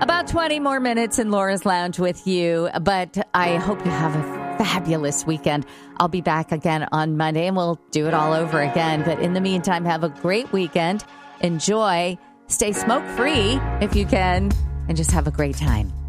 About 20 more minutes in Laura's Lounge with you, but I hope you have a fabulous weekend. I'll be back again on Monday, and we'll do it all over again. But in the meantime, have a great weekend. Enjoy. Stay smoke-free if you can, and just have a great time.